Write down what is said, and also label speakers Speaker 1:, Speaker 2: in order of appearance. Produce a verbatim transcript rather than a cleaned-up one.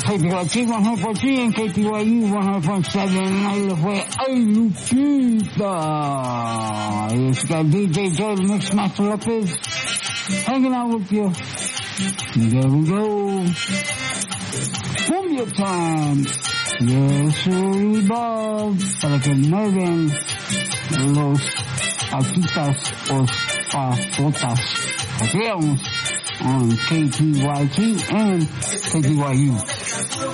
Speaker 1: K T Y T one hundred point three and K T Y U one hundred point seven. Ahí fue Ay Lupita. It's got D J Joe, the Mixmaster Lopez, hanging out with you. There we go. Cumbia time. Yes, we love. Para que mueven los patitas o patotas. Así vamos on K T Y T and K T Y U.